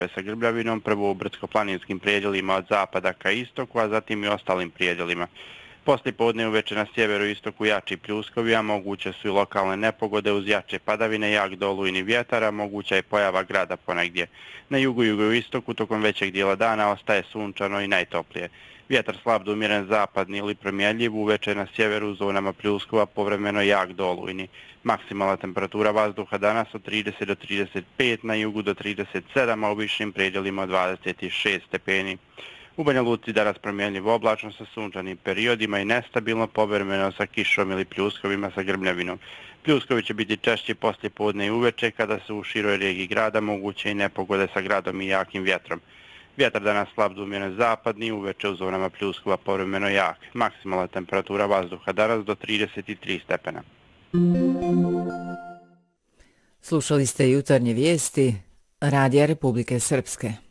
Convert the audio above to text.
sa grbljavinom, prvo u brdsko-planinskim prijedjelima od zapada ka istoku, a zatim i ostalim prijedjelima. Poslijepodne uveče na sjeveru i istoku jači pljuskovi, a moguće su i lokalne nepogode uz jače padavine, jak dolujni vjetar, a moguća je pojava grada ponegdje. Na jugu i jugoistoku tokom većeg dijela dana ostaje sunčano i najtoplije. Vjetar slab do umjeren zapadni ili promjenljiv, uveče na sjeveru u zonama pljuskova, povremeno jak dolujni. Maksimalna temperatura vazduha danas od 30 do 35, na jugu do 37, a u višim predjelima od 26 stepeni. U Banja Luci danas promjenljivo oblačno sa sunčanim periodima i nestabilno, povremeno sa kišom ili pljuskovima sa grmljavinom. Pljuskovi će biti češći poslije podne i uveče kada su u široj regiji grada moguće i nepogode sa gradom i jakim vjetrom. Vjetar danas slab do umjeren zapadni, uveče u zonama pljuskova povremeno jak. Maksimalna temperatura vazduha danas do 33 stepena. Slušali ste jutarnje vijesti Radija Republike Srpske.